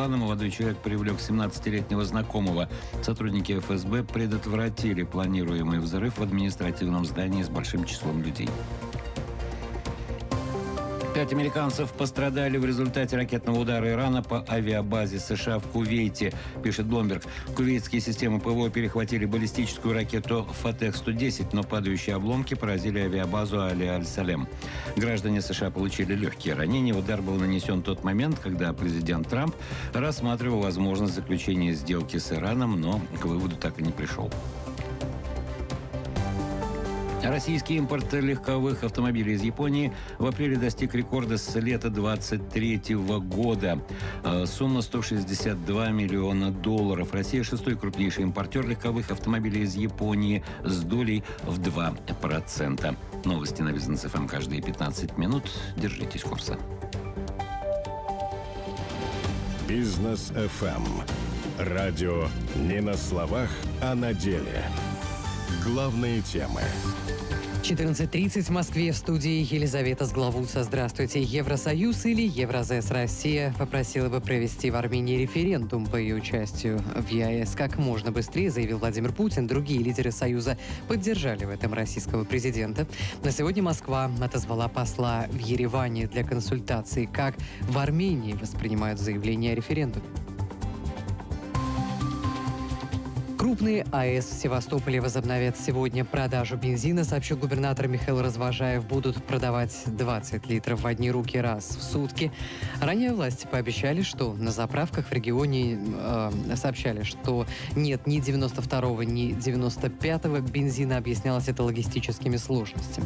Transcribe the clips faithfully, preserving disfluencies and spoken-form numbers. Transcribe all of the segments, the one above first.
плана молодой человек привлек семнадцатилетнего знакомого. Сотрудники эф эс бэ предотвратили планируемый взрыв в административном здании с большим числом людей. Пять американцев пострадали в результате ракетного удара Ирана по авиабазе США в Кувейте, пишет Bloomberg. Кувейтские системы ПВО перехватили баллистическую ракету «Фатех сто десять», но падающие обломки поразили авиабазу Али-Аль-Салем. Граждане США получили легкие ранения. Удар был нанесен в тот момент, когда президент Трамп рассматривал возможность заключения сделки с Ираном, но к выводу так и не пришел. Российский импорт легковых автомобилей из Японии в апреле достиг рекорда с лета двадцать третьего года. Сумма сто шестьдесят два миллиона долларов. Россия шестой крупнейший импортер легковых автомобилей из Японии с долей в два процента. Новости на Бизнес эф эм каждые пятнадцать минут. Держитесь курса. Бизнес эф эм. Радио не на словах, а на деле. Главные темы. четырнадцать тридцать в Москве. В студии Елизавета Сглавуца. Здравствуйте. Евросоюз или Евразес Россия попросила бы провести в Армении референдум по ее участию в е а эс как можно быстрее, заявил Владимир Путин. Другие лидеры Союза поддержали в этом российского президента. На сегодня Москва отозвала посла в Ереване для консультаций, как в Армении воспринимают заявление о референдуме. Крупные а эс в Севастополе возобновят сегодня продажу бензина, сообщил губернатор Михаил Развожаев. Будут продавать двадцать литров в одни руки раз в сутки. Ранее власти пообещали, что на заправках в регионе э, сообщали, что нет ни девяносто второго, ни девяносто пятого бензина. Объяснялось это логистическими сложностями.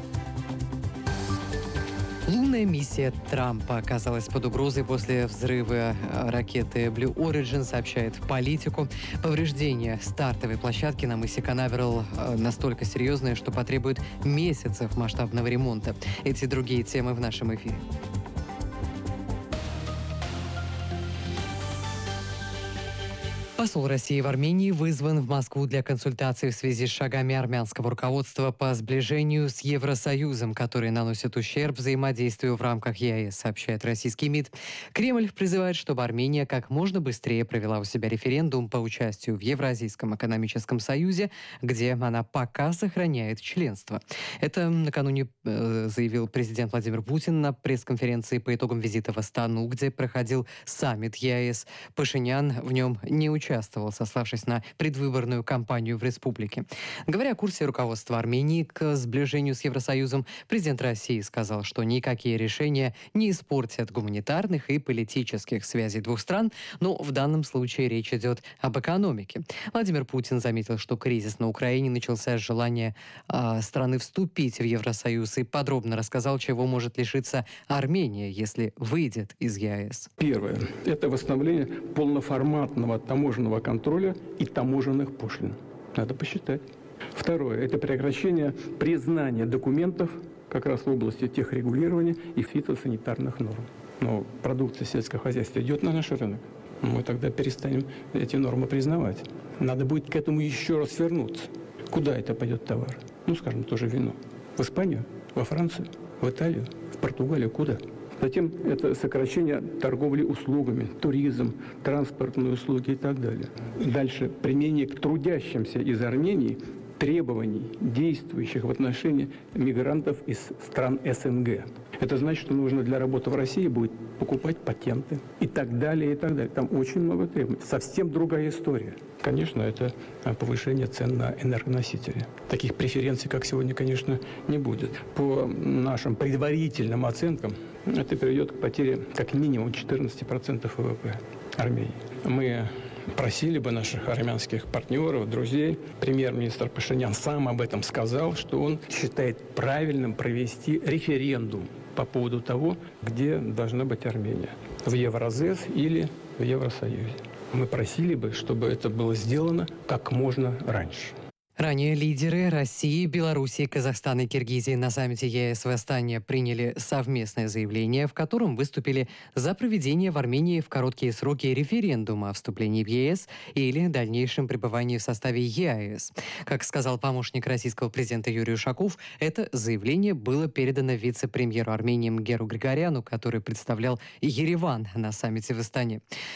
Лунная миссия Трампа оказалась под угрозой после взрыва ракеты Blue Origin, сообщает Политику. Повреждения стартовой площадки на мысе Канаверал настолько серьезные, что потребуют месяцев масштабного ремонта. Эти и другие темы в нашем эфире. Посол России в Армении вызван в Москву для консультаций в связи с шагами армянского руководства по сближению с Евросоюзом, которые наносят ущерб взаимодействию в рамках е а эс, сообщает российский МИД. Кремль призывает, чтобы Армения как можно быстрее провела у себя референдум по участию в Евразийском экономическом союзе, где она пока сохраняет членство. Это накануне э, заявил президент Владимир Путин на пресс-конференции по итогам визита в Астану, где проходил саммит е а эс. Пашинян в нем не участвовал. участвовал, сославшись на предвыборную кампанию в республике. Говоря о курсе руководства Армении к сближению с Евросоюзом, президент России сказал, что никакие решения не испортят гуманитарных и политических связей двух стран, но в данном случае речь идет об экономике. Владимир Путин заметил, что кризис на Украине начался с желания э, страны вступить в Евросоюз, и подробно рассказал, чего может лишиться Армения, если выйдет из е а эс. Первое – это восстановление полноформатного таможенного контроля и таможенных пошлин. Надо посчитать. Второе – это прекращение признания документов как раз в области техрегулирования и фитосанитарных норм. Но продукция сельского хозяйства идет на наш рынок, мы тогда перестанем эти нормы признавать. Надо будет к этому еще раз вернуться. Куда это пойдет товар? Ну, скажем, тоже вино. В Испанию, во Францию, в Италию, в Португалию. Куда? Затем это сокращение торговли услугами, туризм, транспортные услуги и так далее. Дальше применение к трудящимся из Армении требований, действующих в отношении мигрантов из стран эс эн гэ. Это значит, что нужно для работы в России будет покупать патенты и так далее, и так далее. Там очень много требований. Совсем другая история. Конечно, это повышение цен на энергоносители. Таких преференций, как сегодня, конечно, не будет. По нашим предварительным оценкам, это приведет к потере как минимум четырнадцать процентов вэ вэ пэ Армении. Мы просили бы наших армянских партнеров, друзей. Премьер-министр Пашинян сам об этом сказал, что он считает правильным провести референдум по поводу того, где должна быть Армения. В Евразес или в Евросоюзе. Мы просили бы, чтобы это было сделано как можно раньше. Ранее лидеры России, Белоруссии, Казахстана и Киргизии на саммите е а эс в Астане приняли совместное заявление, в котором выступили за проведение в Армении в короткие сроки референдума о вступлении в е а эс или дальнейшем пребывании в составе е а эс. Как сказал помощник российского президента Юрий Ушаков, это заявление было передано вице-премьеру Армении Мгеру Григоряну, который представлял Ереван на саммите в Астане.